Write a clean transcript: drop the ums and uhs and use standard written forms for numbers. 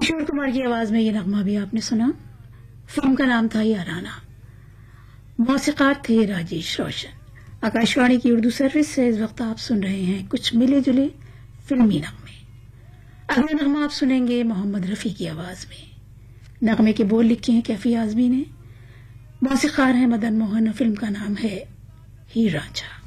किशोर कुमार की आवाज में ये नगमा भी आपने सुना। फिल्म का नाम था याराना। मौसीकार थे राजेश रोशन। आकाशवाणी की उर्दू सर्विस से इस वक्त आप सुन रहे हैं कुछ मिले जुले फिल्मी नगमे। अगला नगमा आप सुनेंगे मोहम्मद रफी की आवाज में। नगमे के बोल लिखे हैं कैफी आजमी ने। मौसीकार है मदन मोहन और फिल्म का नाम है हीर रांझा।